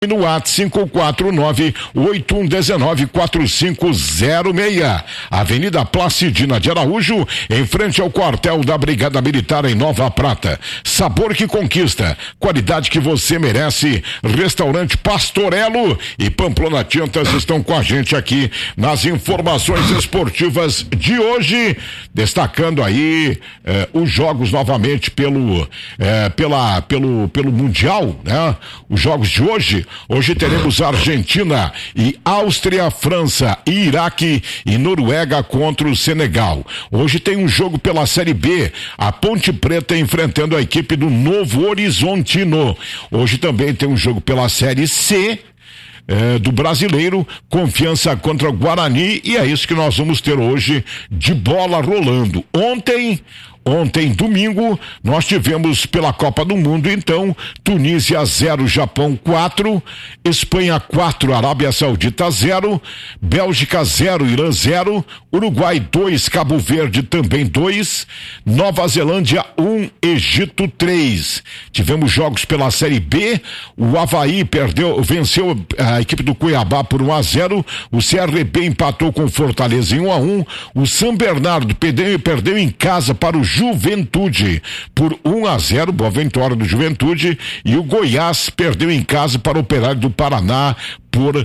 no WhatsApp 549-8119-4506. Avenida Placidina de Araújo, em frente ao quartel da Brigada Militar em Nova Prata. Sabor que conquista, qualidade que você merece. Restaurante Pastorello e Pamplona Tintas estão com a gente aqui nas informações esportivas de hoje, destacando aí os jogos novamente pelo Mundial, né? Os jogos de hoje. Hoje teremos Argentina e Áustria, França e Iraque e Noruega contra o Senegal. Hoje tem um jogo pela Série B, a Ponte Preta enfrentando a equipe do Novo Horizontino. Hoje também tem um jogo pela Série C do Brasileiro, Confiança contra o Guarani, e é isso que nós vamos ter hoje de bola rolando. Ontem, domingo, nós tivemos pela Copa do Mundo, então, Tunísia 0, Japão 4, Espanha 4, Arábia Saudita 0, Bélgica 0, Irã 0, Uruguai 2, Cabo Verde também 2, Nova Zelândia 1, Egito 3. Tivemos jogos pela Série B, o Avaí venceu a equipe do Cuiabá por 1-0, o CRB empatou com Fortaleza em 1-1, o São Bernardo perdeu em casa para o Juventude por 1-0, boa vitória do Juventude, e o Goiás perdeu em casa para o Operário do Paraná por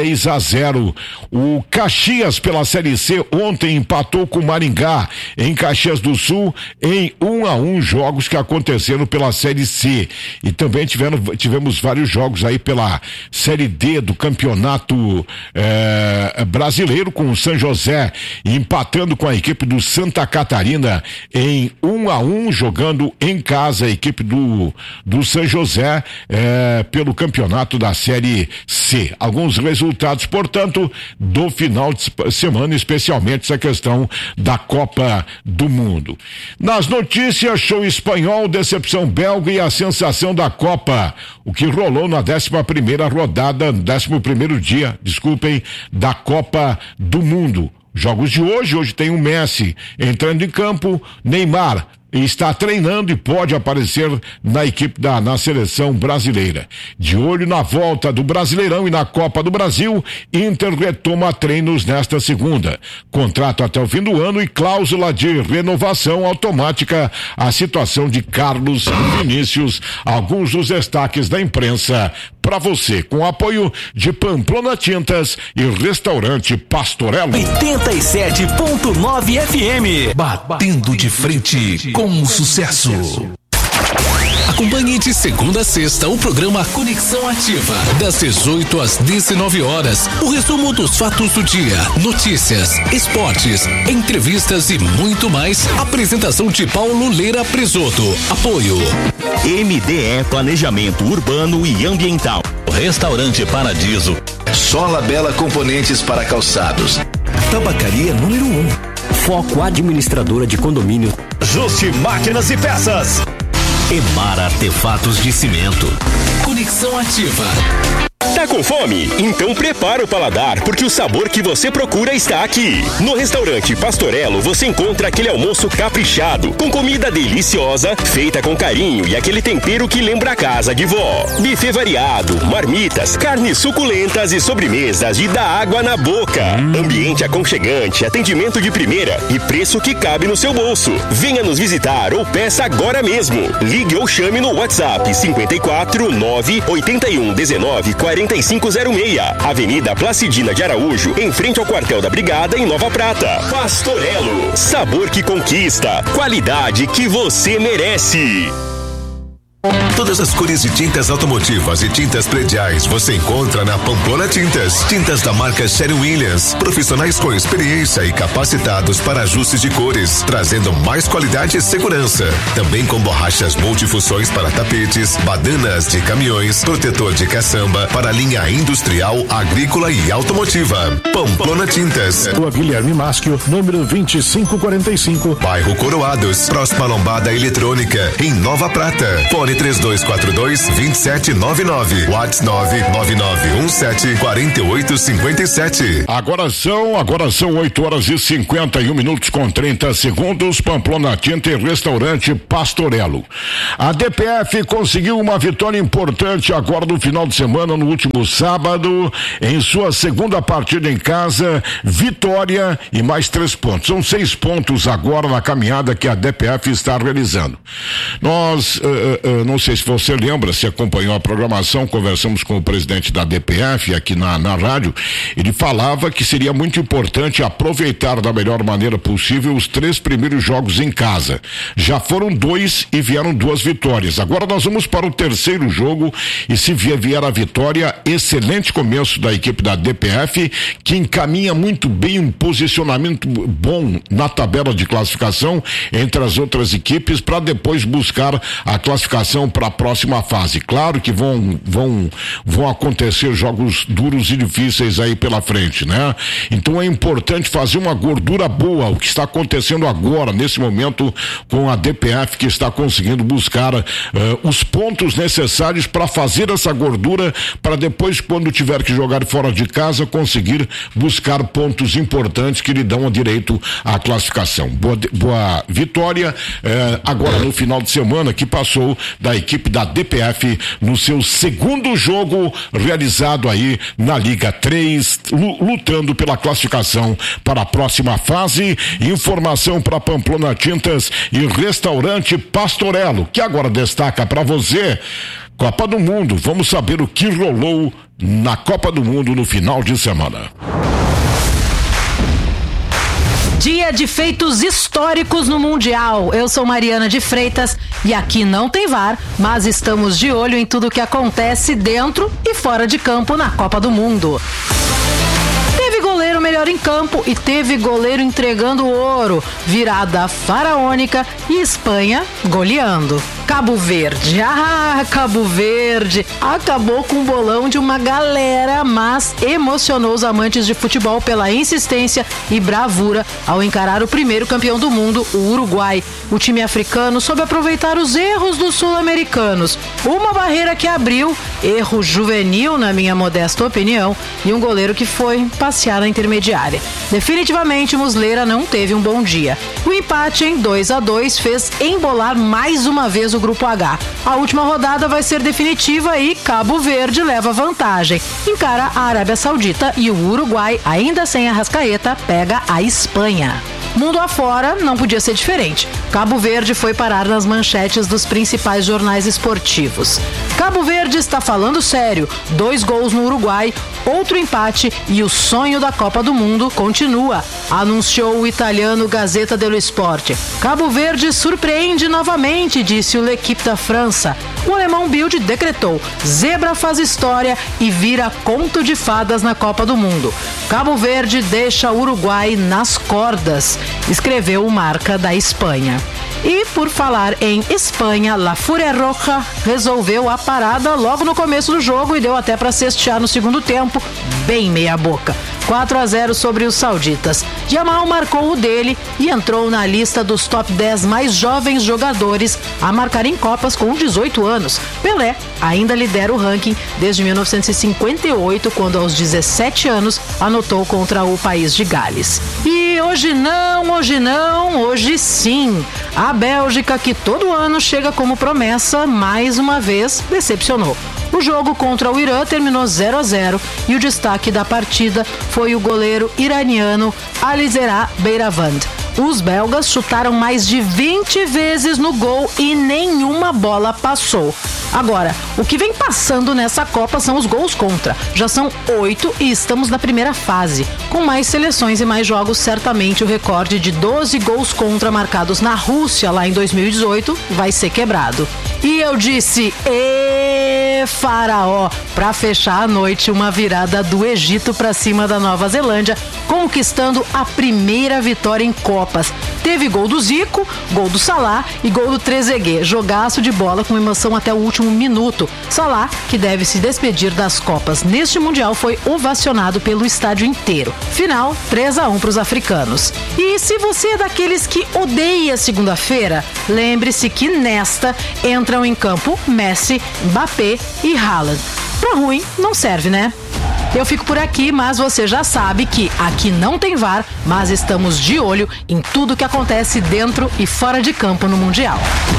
3-0. O Caxias pela Série C ontem empatou com o Maringá em Caxias do Sul em 1-1, jogos que aconteceram pela Série C. E também tivemos vários jogos aí pela Série D do Campeonato Brasileiro, com o São José empatando com a equipe do Santa Catarina em 1-1, jogando em casa a equipe do São José pelo campeonato da Série C. Alguns resultados, portanto, do final de semana, especialmente essa questão da Copa do Mundo. Nas notícias, show espanhol, decepção belga e a sensação da Copa, o que rolou na 11ª rodada, 11º dia, da Copa do Mundo. Jogos de hoje tem o Messi entrando em campo, Neymar está treinando e pode aparecer na equipe na seleção brasileira. De olho na volta do Brasileirão e na Copa do Brasil, Inter retoma treinos nesta segunda. Contrato até o fim do ano e cláusula de renovação automática. A situação de Carlos Vinícius, alguns dos destaques da imprensa para você, com o apoio de Pamplona Tintas e Restaurante Pastorello. 87.9 FM, batendo de frente com o sucesso. Acompanhe de segunda a sexta o programa Conexão Ativa, das 18 às 19 horas. O resumo dos fatos do dia, notícias, esportes, entrevistas e muito mais. Apresentação de Paulo Leira Presoto. Apoio MDE Planejamento Urbano e Ambiental. Restaurante Paradiso. Sola Bela Componentes para Calçados. Tabacaria número 1. Foco Administradora de Condomínio. Juste Máquinas e Peças. Emar Artefatos de Cimento. Conexão Ativa. Tá com fome? Então prepara o paladar, porque o sabor que você procura está aqui. No restaurante Pastorello você encontra aquele almoço caprichado, com comida deliciosa, feita com carinho e aquele tempero que lembra a casa de vó. Buffet variado, marmitas, carnes suculentas e sobremesas de dar água na boca. Ambiente aconchegante, atendimento de primeira e preço que cabe no seu bolso. Venha nos visitar ou peça agora mesmo. Ligue ou chame no WhatsApp 54 981 19 4506. Avenida Placidina de Araújo, em frente ao quartel da Brigada em Nova Prata. Pastorello, sabor que conquista, qualidade que você merece. Todas as cores de tintas automotivas e tintas prediais você encontra na Pamplona Tintas. Tintas da marca Sherwin-Williams. Profissionais com experiência e capacitados para ajustes de cores, trazendo mais qualidade e segurança. Também com borrachas multifunções para tapetes, badanas de caminhões, protetor de caçamba para linha industrial, agrícola e automotiva. Pamplona Tintas. Rua Guilherme Maschio, número 2545. Bairro Coroados, próxima à Lombada Eletrônica, em Nova Prata. Fone 93242-2799. WhatsApp 999174857. Agora são 8h51 com 30 segundos. Pamplona Tinta e Restaurante Pastorello. A DPF conseguiu uma vitória importante agora no final de semana, no último sábado, em sua segunda partida em casa, vitória e mais 3 pontos. São 6 pontos agora na caminhada que a DPF está realizando. Nós, não sei se você lembra, se acompanhou a programação, conversamos com o presidente da DPF aqui na rádio. Ele falava que seria muito importante aproveitar da melhor maneira possível os 3 primeiros jogos em casa. Já foram 2 e vieram 2 vitórias. Agora nós vamos para o terceiro jogo e se vier a vitória, excelente começo da equipe da DPF, que encaminha muito bem um posicionamento bom na tabela de classificação entre as outras equipes para depois buscar a classificação para a próxima fase. Claro que vão acontecer jogos duros e difíceis aí pela frente, né? Então é importante fazer uma gordura boa, o que está acontecendo agora, nesse momento, com a DPF, que está conseguindo buscar os pontos necessários para fazer essa gordura, para depois, quando tiver que jogar fora de casa, conseguir buscar pontos importantes que lhe dão o direito à classificação. Boa vitória agora no final de semana que passou da equipe da DPF no seu segundo jogo realizado aí na Liga 3, lutando pela classificação para a próxima fase. Informação para Pamplona Tintas e Restaurante Pastorello, que agora destaca para você Copa do Mundo. Vamos saber o que rolou na Copa do Mundo no final de semana. Dia de feitos históricos no Mundial. Eu sou Mariana de Freitas e aqui não tem VAR, mas estamos de olho em tudo que acontece dentro e fora de campo na Copa do Mundo. Teve goleiro melhor em campo e teve goleiro entregando ouro, virada faraônica e Espanha goleando. Cabo Verde, Cabo Verde acabou com o bolão de uma galera, mas emocionou os amantes de futebol pela insistência e bravura ao encarar o primeiro campeão do mundo, o Uruguai. O time africano soube aproveitar os erros dos sul-americanos. Uma barreira que abriu, erro juvenil na minha modesta opinião, e um goleiro que foi passear na intermediária. Definitivamente, Muslera não teve um bom dia. O empate em 2-2 fez embolar mais uma vez o Grupo H. A última rodada vai ser definitiva e Cabo Verde leva vantagem. Encara a Arábia Saudita e o Uruguai, ainda sem Arrascaeta, pega a Espanha. Mundo afora, não podia ser diferente. Cabo Verde foi parar nas manchetes dos principais jornais esportivos. Cabo Verde está falando sério. 2 gols no Uruguai, outro empate e o sonho da Copa do Mundo continua, anunciou o italiano Gazzetta dello Sport. Cabo Verde surpreende novamente, disse o L'Équipe da França. O alemão Bild decretou: zebra faz história e vira conto de fadas na Copa do Mundo. Cabo Verde deixa o Uruguai nas cordas, escreveu o Marca da Espanha. E por falar em Espanha, La Fúria Roja resolveu a parada logo no começo do jogo e deu até para cestear no segundo tempo, bem meia boca. 4-0 sobre os sauditas. Yamal marcou o dele e entrou na lista dos top 10 mais jovens jogadores a marcar em Copas com 18 anos. Pelé ainda lidera o ranking desde 1958, quando aos 17 anos anotou contra o país de Gales. E hoje sim. A Bélgica, que todo ano chega como promessa, mais uma vez decepcionou. O jogo contra o Irã terminou 0-0 e o destaque da partida foi o goleiro iraniano Alizera Beiravand. Os belgas chutaram mais de 20 vezes no gol e nenhuma bola passou. Agora, o que vem passando nessa Copa são os gols contra. Já são 8 e estamos na primeira fase. Com mais seleções e mais jogos, certamente o recorde de 12 gols contra marcados na Rússia lá em 2018 vai ser quebrado. E eu disse, Faraó, para fechar a noite, uma virada do Egito para cima da Nova Zelândia, conquistando a primeira vitória em Copas. Teve gol do Zico, gol do Salah e gol do Trezeguet. Jogaço de bola com emoção até o último minuto. Salah, que deve se despedir das Copas neste Mundial, foi ovacionado pelo estádio inteiro. Final, 3-1 para os africanos. E se você é daqueles que odeia segunda-feira, lembre-se que nesta entra entram em campo Messi, Mbappé e Haaland. Pra ruim, não serve, né? Eu fico por aqui, mas você já sabe que aqui não tem VAR, mas estamos de olho em tudo que acontece dentro e fora de campo no Mundial.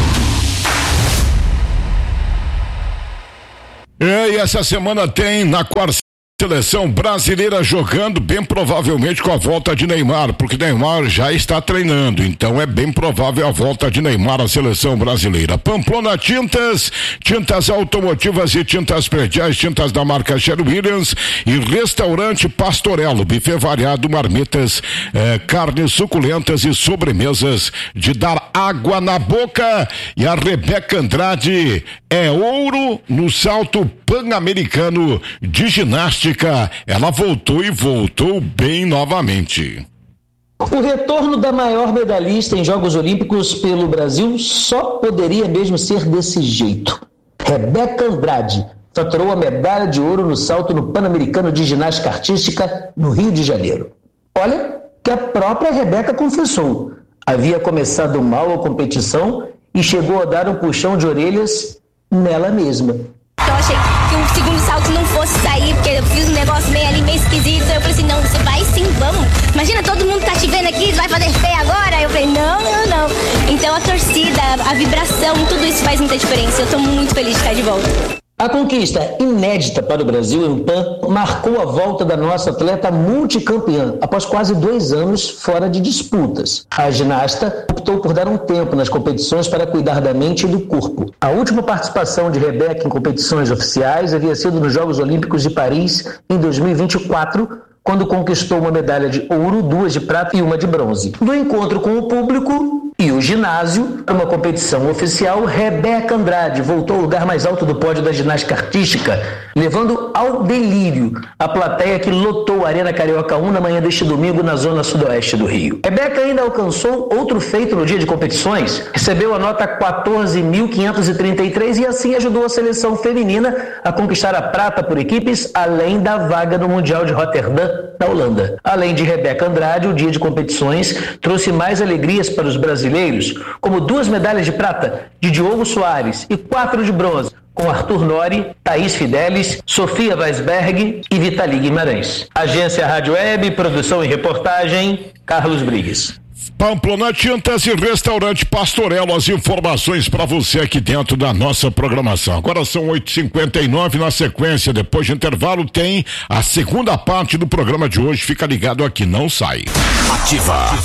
E essa semana tem na quarta seleção brasileira jogando, bem provavelmente com a volta de Neymar, porque Neymar já está treinando, então é bem provável a volta de Neymar à seleção brasileira. Pamplona Tintas, tintas automotivas e tintas prediais, tintas da marca Sherwin-Williams e Restaurante Pastorello, buffet variado, marmitas, carnes suculentas e sobremesas de dar água na boca. E a Rebeca Andrade é ouro no salto pan-americano de ginástica. Ela voltou e voltou bem novamente. O retorno da maior medalhista em Jogos Olímpicos pelo Brasil só poderia mesmo ser desse jeito. Rebeca Andrade faturou a medalha de ouro no salto no Pan-Americano de Ginástica Artística no Rio de Janeiro. Olha que a própria Rebeca confessou. Havia começado mal a competição e chegou a dar um puxão de orelhas nela mesma. Eu achei que o segundo salto não fosse sair, porque eu fiz um negócio meio esquisito. Eu falei assim, não, você vai sim, vamos. Imagina, todo mundo tá te vendo aqui, vai fazer feio agora? Eu falei, não. Então a torcida, a vibração, tudo isso faz muita diferença. Eu tô muito feliz de estar de volta. A conquista inédita para o Brasil em PAN marcou a volta da nossa atleta multicampeã, após quase 2 anos fora de disputas. A ginasta optou por dar um tempo nas competições para cuidar da mente e do corpo. A última participação de Rebeca em competições oficiais havia sido nos Jogos Olímpicos de Paris em 2024, quando conquistou uma medalha de ouro, 2 de prata e 1 de bronze. Do encontro com o público e o ginásio, para uma competição oficial, Rebeca Andrade voltou ao lugar mais alto do pódio da ginástica artística, levando ao delírio a plateia que lotou a Arena Carioca 1 na manhã deste domingo na zona sudoeste do Rio. Rebeca ainda alcançou outro feito no dia de competições, recebeu a nota 14.533 e assim ajudou a seleção feminina a conquistar a prata por equipes, além da vaga no Mundial de Rotterdam, na Holanda. Além de Rebeca Andrade, o dia de competições trouxe mais alegrias para os brasileiros, como 2 medalhas de prata de Diogo Soares e 4 de bronze, com Arthur Nori, Thaís Fidelis, Sofia Weisberg e Vitali Guimarães. Agência Rádio Web, produção e reportagem, Carlos Brigues. Pamplona Tintas e Restaurante Pastorello, as informações para você aqui dentro da nossa programação. Agora são 8h59, na sequência, depois de intervalo, tem a segunda parte do programa de hoje. Fica ligado aqui, não sai. Ativa.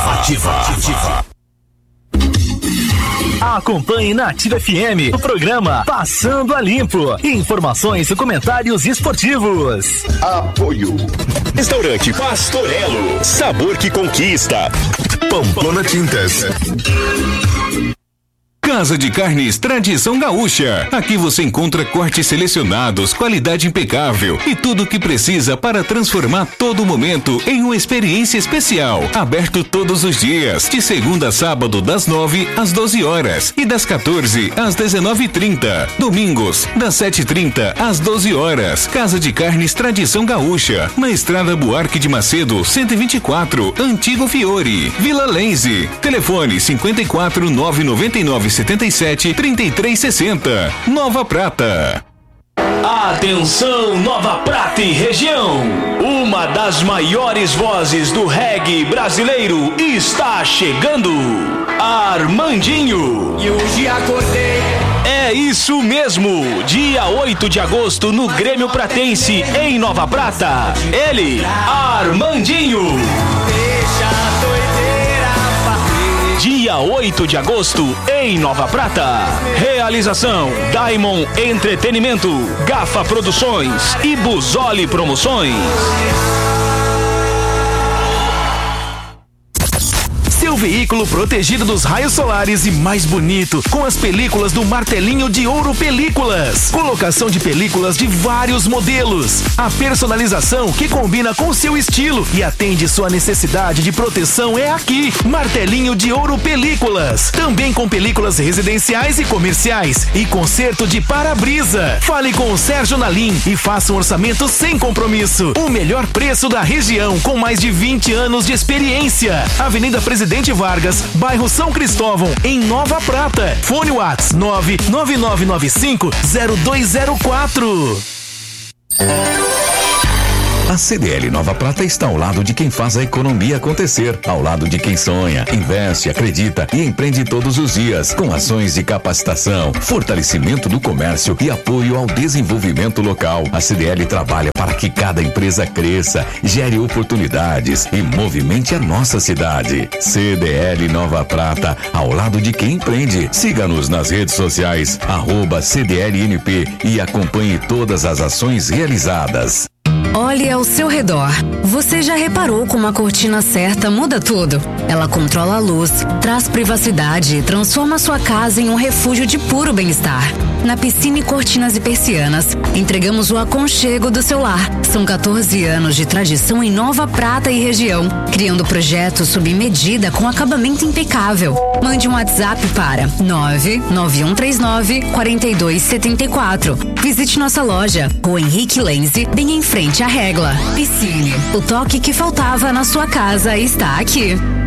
Acompanhe na Ativa FM o programa Passando a Limpo. Informações e comentários esportivos. Apoio. Restaurante Pastorello. Sabor que conquista. Pamplona Tintas. Casa de Carnes Tradição Gaúcha. Aqui você encontra cortes selecionados, qualidade impecável e tudo o que precisa para transformar todo momento em uma experiência especial. Aberto todos os dias, de segunda a sábado, das 9 às 12 horas e das 14 às 19h30. Domingos, das 7h30 às 12 horas. Casa de Carnes Tradição Gaúcha, na Estrada Buarque de Macedo, 124, Antigo Fiore, Vila Lense. Telefone 54 999 77 3360. Nova Prata. Atenção, Nova Prata e região. Uma das maiores vozes do reggae brasileiro está chegando. Armandinho. E hoje acordei. É isso mesmo. Dia 8 de agosto no Grêmio Pratense, em Nova Prata. Ele, Armandinho. Deixa a doideira bater. Dia 8 de agosto, em Nova Prata. Realização: Diamond Entretenimento, Gafa Produções e Busoli Promoções. Seu veículo protegido dos raios solares e mais bonito, com as películas do Martelinho de Ouro Películas. Colocação de películas de vários modelos. A personalização que combina com seu estilo e atende sua necessidade de proteção é aqui. Martelinho de Ouro Películas. Também com películas residenciais e comerciais e conserto de para-brisa. Fale com o Sérgio Nalim e faça um orçamento sem compromisso. O melhor preço da região, com mais de 20 anos de experiência. Avenida Presidente Presidente Vargas, bairro São Cristóvão, em Nova Prata. Fone WhatsApp 99995-0204. A CDL Nova Prata está ao lado de quem faz a economia acontecer, ao lado de quem sonha, investe, acredita e empreende todos os dias, com ações de capacitação, fortalecimento do comércio e apoio ao desenvolvimento local. A CDL trabalha para que cada empresa cresça, gere oportunidades e movimente a nossa cidade. CDL Nova Prata, ao lado de quem empreende. Siga-nos nas redes sociais, @CDLNP e acompanhe todas as ações realizadas. Olhe ao seu redor. Você já reparou como a cortina certa muda tudo? Ela controla a luz, traz privacidade e transforma sua casa em um refúgio de puro bem-estar. Na Piscine Cortinas e Persianas, entregamos o aconchego do seu lar. São 14 anos de tradição em Nova Prata e região, criando projetos sob medida com acabamento impecável. Mande um WhatsApp para 99139-4274. Visite nossa loja, Rua Henrique Lenze, bem em frente à Regla. Piscine, o toque que faltava na sua casa está aqui.